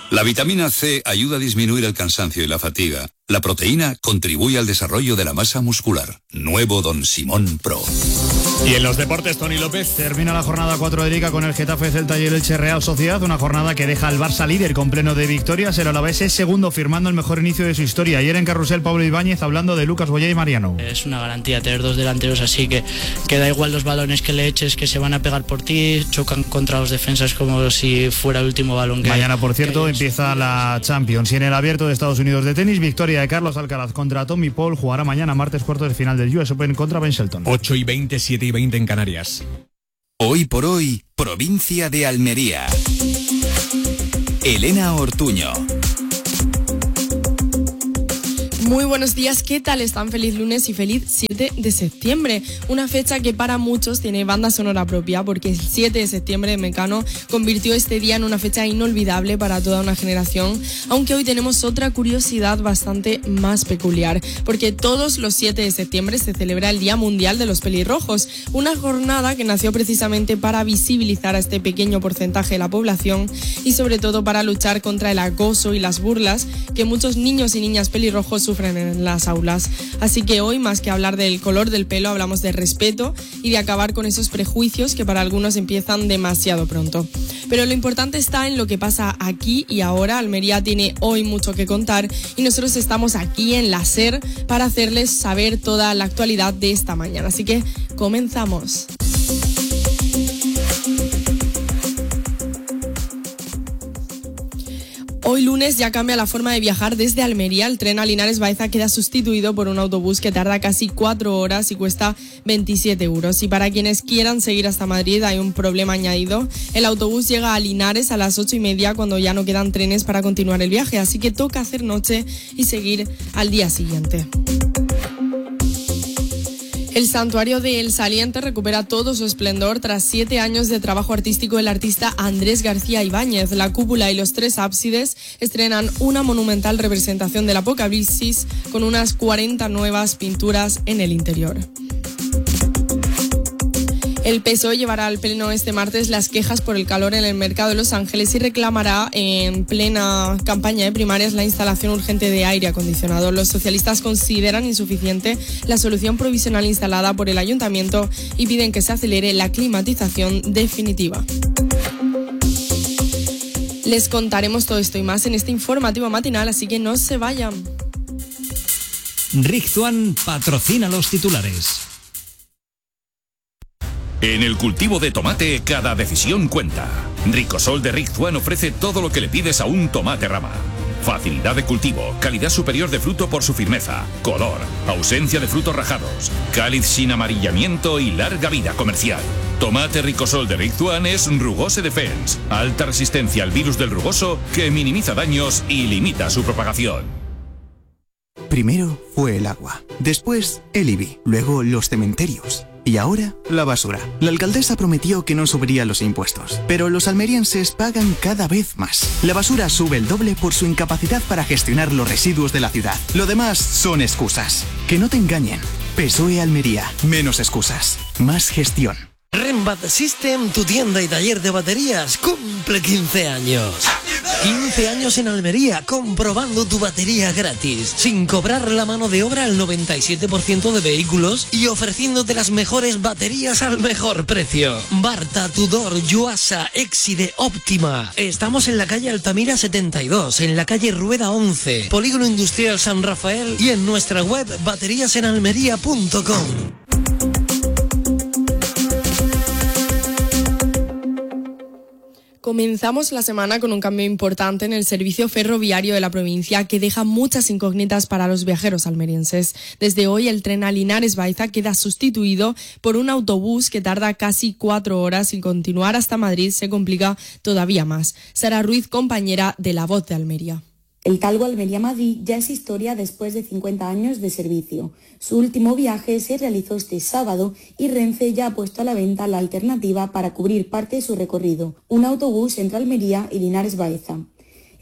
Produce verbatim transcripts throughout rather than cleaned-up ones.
La vitamina C ayuda a disminuir el cansancio y la fatiga. La proteína contribuye al desarrollo de la masa muscular. Nuevo Don Simón Pro. Y en los deportes, Toni López. Termina la jornada cuatro de Liga con el Getafe, Celta y el Elche Real Sociedad. Una jornada que deja al Barça líder con pleno de victorias. El Alavés es segundo, firmando el mejor inicio de su historia. Ayer en Carrusel, Pablo Ibáñez hablando de Lucas Boyé y Mariano. Es una garantía tener dos delanteros así, que, que da igual los balones que le eches, que se van a pegar por ti, chocan contra los defensas como si fuera el último balón que Mañana, por cierto, que empieza la Champions. Y en el Abierto de Estados Unidos de tenis, victoria de Carlos Alcaraz contra Tommy Paul. Jugará mañana, martes, cuartos de final del U S Open contra Ben Shelton. ocho y veinte, siete y veinte en Canarias. Hoy por hoy, provincia de Almería. Elena Ortuño. Muy buenos días, ¿qué tal están? Feliz lunes y feliz siete de septiembre. Una fecha que para muchos tiene banda sonora propia, porque el siete de septiembre Mecano convirtió este día en una fecha inolvidable para toda una generación, aunque hoy tenemos otra curiosidad bastante más peculiar, porque todos los siete de septiembre se celebra el Día Mundial de los Pelirrojos, una jornada que nació precisamente para visibilizar a este pequeño porcentaje de la población y sobre todo para luchar contra el acoso y las burlas que muchos niños y niñas pelirrojos sufren en las aulas. Así que hoy, más que hablar del color del pelo, hablamos de respeto y de acabar con esos prejuicios que para algunos empiezan demasiado pronto. Pero lo importante está en lo que pasa aquí y ahora. Almería tiene hoy mucho que contar y nosotros estamos aquí en la SER para hacerles saber toda la actualidad de esta mañana. Así que comenzamos. Hoy lunes ya cambia la forma de viajar desde Almería. El tren a Linares Baeza queda sustituido por un autobús que tarda casi cuatro horas y cuesta veintisiete euros. Y para quienes quieran seguir hasta Madrid hay un problema añadido. El autobús llega a Linares a las ocho y media cuando ya no quedan trenes para continuar el viaje. Así que toca hacer noche y seguir al día siguiente. El santuario de El Saliente recupera todo su esplendor tras siete años de trabajo artístico del artista Andrés García Ibáñez. La cúpula y los tres ábsides estrenan una monumental representación del Apocalipsis con unas cuarenta nuevas pinturas en el interior. El P S O E llevará al pleno este martes las quejas por el calor en el mercado de Los Ángeles y reclamará en plena campaña de primarias la instalación urgente de aire acondicionado. Los socialistas consideran insuficiente la solución provisional instalada por el ayuntamiento y piden que se acelere la climatización definitiva. Les contaremos todo esto y más en este informativo matinal, así que no se vayan. Rigzuan patrocina los titulares. En el cultivo de tomate, cada decisión cuenta. Ricosol de Rigzuan ofrece todo lo que le pides a un tomate rama. Facilidad de cultivo, calidad superior de fruto por su firmeza, color, ausencia de frutos rajados, cáliz sin amarillamiento y larga vida comercial. Tomate Ricosol de Rigzuan es Rugose Defense, alta resistencia al virus del rugoso que minimiza daños y limita su propagación. Primero fue el agua, después el I B I, luego los cementerios. Y ahora, la basura. La alcaldesa prometió que no subiría los impuestos, pero los almerienses pagan cada vez más. La basura sube el doble por su incapacidad para gestionar los residuos de la ciudad. Lo demás son excusas. Que no te engañen. P S O E Almería. Menos excusas. Más gestión. Rembat System, tu tienda y taller de baterías, cumple quince años. quince años en Almería, comprobando tu batería gratis, sin cobrar la mano de obra al noventa y siete por ciento de vehículos y ofreciéndote las mejores baterías al mejor precio. Barta, Tudor, Yuasa, Exide, Óptima. Estamos en la calle Altamira setenta y dos, en la calle Rueda once, Polígono Industrial San Rafael y en nuestra web baterías en almería punto com. Comenzamos la semana con un cambio importante en el servicio ferroviario de la provincia que deja muchas incógnitas para los viajeros almerienses. Desde hoy el tren a Linares Baeza queda sustituido por un autobús que tarda casi cuatro horas y continuar hasta Madrid se complica todavía más. Sara Ruiz, compañera de La Voz de Almería. El Talgo Almería-Madrid ya es historia después de cincuenta años de servicio. Su último viaje se realizó este sábado y Renfe ya ha puesto a la venta la alternativa para cubrir parte de su recorrido, un autobús entre Almería y Linares Baeza.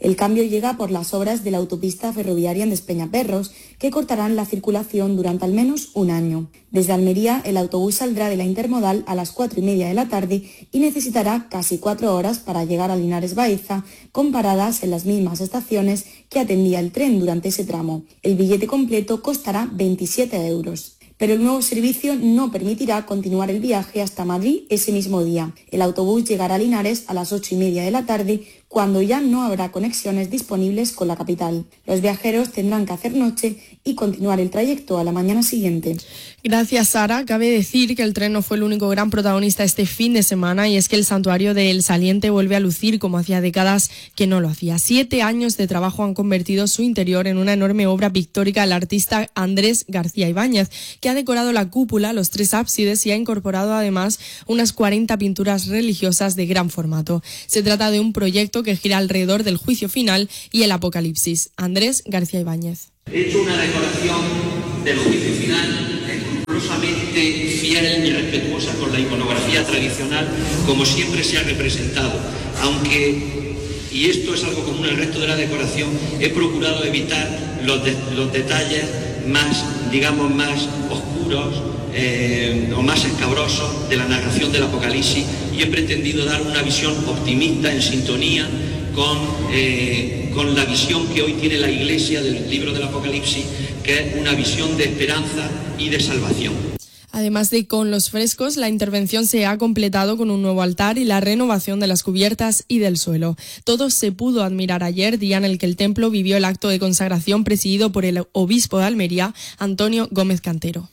El cambio llega por las obras de la autopista ferroviaria en Despeñaperros, que cortarán la circulación durante al menos un año. Desde Almería, el autobús saldrá de la intermodal a las cuatro y media de la tarde y necesitará casi cuatro horas para llegar a Linares Baeza, con paradas en las mismas estaciones que atendía el tren durante ese tramo. El billete completo costará veintisiete euros. Pero el nuevo servicio no permitirá continuar el viaje hasta Madrid ese mismo día. El autobús llegará a Linares a las ocho y media de la tarde, cuando ya no habrá conexiones disponibles con la capital. Los viajeros tendrán que hacer noche y continuar el trayecto a la mañana siguiente. Gracias, Sara. Cabe decir que el tren no fue el único gran protagonista este fin de semana, y es que el santuario de El Saliente vuelve a lucir como hacía décadas que no lo hacía. Siete años de trabajo han convertido su interior en una enorme obra pictórica del artista Andrés García Ibáñez, que ha decorado la cúpula, los tres ábsides y ha incorporado además unas cuarenta pinturas religiosas de gran formato. Se trata de un proyecto que gira alrededor del juicio final y el apocalipsis. Andrés García Ibáñez. He hecho una decoración del juicio final escrupulosamente fiel y respetuosa con la iconografía tradicional, como siempre se ha representado, aunque, y esto es algo común al resto de la decoración, he procurado evitar los, de, los detalles más, digamos, más oscuros eh, o más escabrosos de la narración del Apocalipsis, y he pretendido dar una visión optimista en sintonía con, eh, con la visión que hoy tiene la Iglesia del libro del Apocalipsis, que es una visión de esperanza y de salvación. Además de con los frescos, la intervención se ha completado con un nuevo altar y la renovación de las cubiertas y del suelo. Todo se pudo admirar ayer, día en el que el templo vivió el acto de consagración presidido por el obispo de Almería, Antonio Gómez Cantero.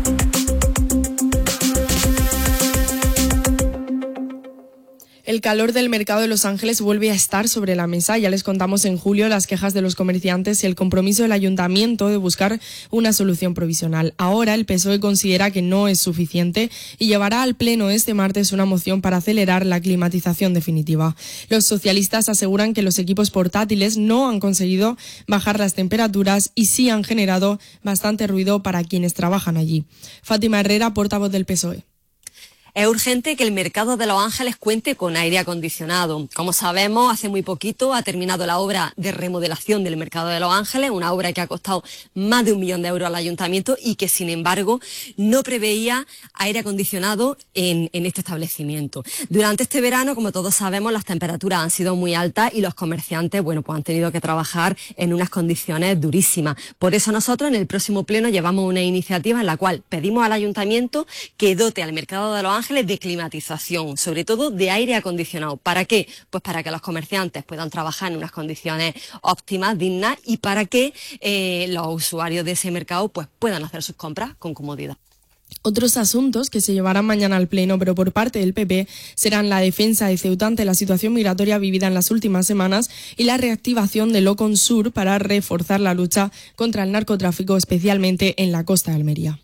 El calor del mercado de Los Ángeles vuelve a estar sobre la mesa. Ya les contamos en julio las quejas de los comerciantes y el compromiso del ayuntamiento de buscar una solución provisional. Ahora el P S O E considera que no es suficiente y llevará al Pleno este martes una moción para acelerar la climatización definitiva. Los socialistas aseguran que los equipos portátiles no han conseguido bajar las temperaturas y sí han generado bastante ruido para quienes trabajan allí. Fátima Herrera, portavoz del P S O E. Es urgente que el mercado de Los Ángeles cuente con aire acondicionado. Como sabemos, hace muy poquito ha terminado la obra de remodelación del mercado de Los Ángeles, una obra que ha costado más de un millón de euros al ayuntamiento y que, sin embargo, no preveía aire acondicionado en, en este establecimiento. Durante este verano, como todos sabemos, las temperaturas han sido muy altas y los comerciantes, bueno, pues han tenido que trabajar en unas condiciones durísimas. Por eso nosotros en el próximo pleno llevamos una iniciativa en la cual pedimos al ayuntamiento que dote al mercado de Los Ángeles de climatización, sobre todo de aire acondicionado. ¿Para qué? Pues para que los comerciantes puedan trabajar en unas condiciones óptimas, dignas, y para que eh, los usuarios de ese mercado pues puedan hacer sus compras con comodidad. Otros asuntos que se llevarán mañana al Pleno, pero por parte del P P, serán la defensa de Ceuta ante la situación migratoria vivida en las últimas semanas y la reactivación del Ocon Sur para reforzar la lucha contra el narcotráfico, especialmente en la costa de Almería.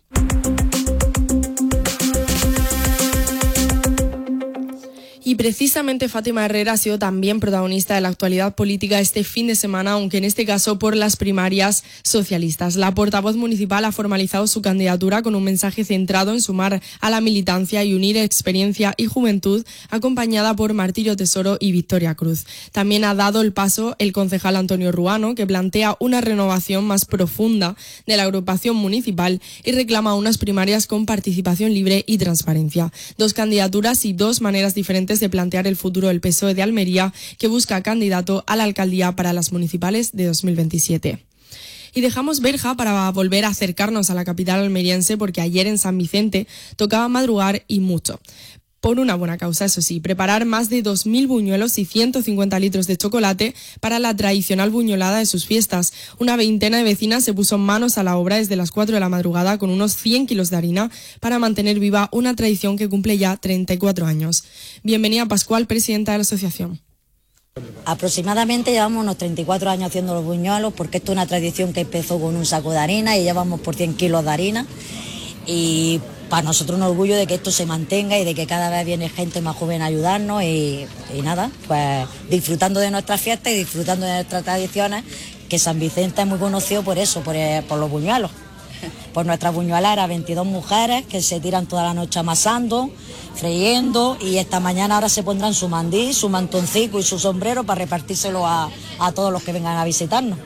Y precisamente Fátima Herrera ha sido también protagonista de la actualidad política este fin de semana, aunque en este caso por las primarias socialistas. La portavoz municipal ha formalizado su candidatura con un mensaje centrado en sumar a la militancia y unir experiencia y juventud, acompañada por Martirio Tesoro y Victoria Cruz. También ha dado el paso el concejal Antonio Ruano, que plantea una renovación más profunda de la agrupación municipal y reclama unas primarias con participación libre y transparencia. Dos candidaturas y dos maneras diferentes de plantear el futuro del P S O E de Almería, que busca candidato a la alcaldía para las municipales de dos mil veintisiete. Y dejamos Berja para volver a acercarnos a la capital almeriense, porque ayer en San Vicente tocaba madrugar y mucho. Por una buena causa, eso sí, preparar más de dos mil buñuelos y ciento cincuenta litros de chocolate para la tradicional buñolada de sus fiestas. Una veintena de vecinas se puso manos a la obra desde las cuatro de la madrugada con unos cien kilos de harina para mantener viva una tradición que cumple ya treinta y cuatro años. Bienvenida Pascual, presidenta de la asociación. Aproximadamente llevamos unos treinta y cuatro años haciendo los buñuelos, porque esto es una tradición que empezó con un saco de harina y llevamos por cien kilos de harina. Y para nosotros un orgullo de que esto se mantenga y de que cada vez viene gente más joven a ayudarnos y, y nada, pues disfrutando de nuestras fiestas y disfrutando de nuestras tradiciones, que San Vicente es muy conocido por eso, por, por los buñuelos. Pues nuestra buñuela era veintidós mujeres que se tiran toda la noche amasando, friendo, y esta mañana ahora se pondrán su mandí, su mantoncico y su sombrero para repartírselo a, a todos los que vengan a visitarnos.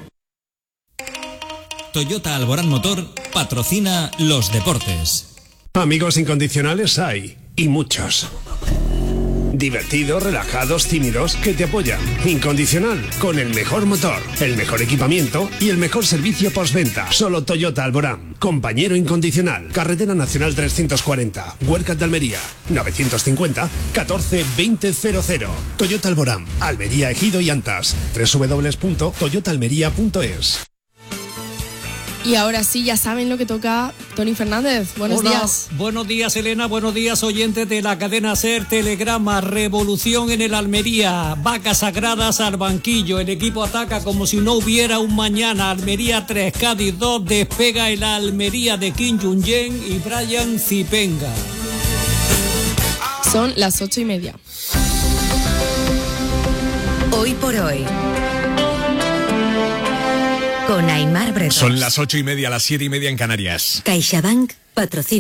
Toyota Alborán Motor patrocina los deportes. Amigos incondicionales hay, y muchos. Divertidos, relajados, tímidos, que te apoyan. Incondicional, con el mejor motor, el mejor equipamiento y el mejor servicio postventa. Solo Toyota Alborán. Compañero incondicional. Carretera Nacional trescientos cuarenta. Huercat de Almería. novecientos cincuenta, catorce, veinte cero cero. Toyota Alborán. Almería, Ejido y Antas. doble u doble u doble u punto toyota almería punto es. Y ahora sí, ya saben lo que toca Tony Fernández. Buenos Hola, días. Buenos días, Elena. Buenos días, oyentes de la cadena SER. Telegrama, revolución en el Almería. Vacas sagradas al banquillo. El equipo ataca como si no hubiera un mañana. Almería tres, Cádiz dos. Despega el Almería de Kim Jong-un y Brian Zipenga. Son las ocho y media. Hoy por hoy. Con Aimar Bretos. Son las ocho y media, las siete y media en Canarias. CaixaBank patrocina.